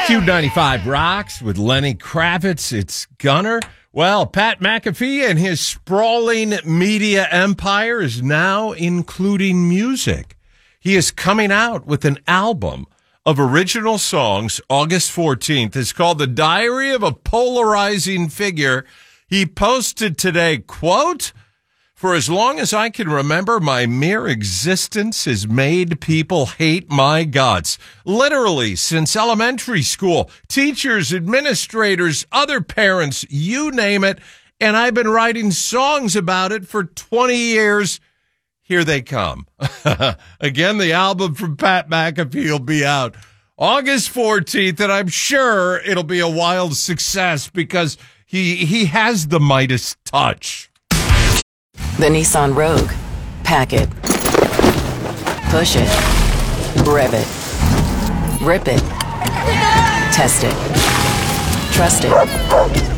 Q95 rocks with Lenny Kravitz. It's Gunner. Well, Pat McAfee and his sprawling media empire is now including music. He is coming out with an album of original songs August 14th. It's called The Diary of a Polarizing Figure. He posted today, quote, "For as long as I can remember, my mere existence has made people hate my guts. Literally, since elementary school, teachers, administrators, other parents, you name it. And I've been writing songs about it for 20 years. Here they come." Again, the album from Pat McAfee will be out August 14th, and I'm sure it'll be a wild success because he has the Midas touch. The Nissan Rogue. Pack it. Push it. Rev it. Rip it. Test it. Trust it.